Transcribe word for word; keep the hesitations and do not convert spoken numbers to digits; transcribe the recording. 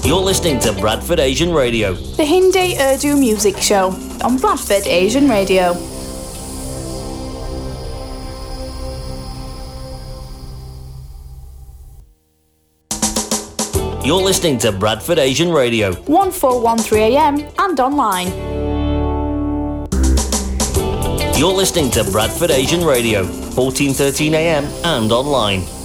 You're listening to Bradford Asian Radio, the Hindi Urdu music show on Bradford Asian Radio. You're listening to Bradford Asian Radio, one four one three A M and online. You're listening to Bradford Asian Radio, fourteen thirteen A M and online.